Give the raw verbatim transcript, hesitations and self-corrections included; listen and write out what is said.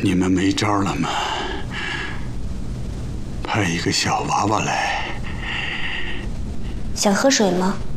你们没招了吗？派一个小娃娃来。 想喝水吗？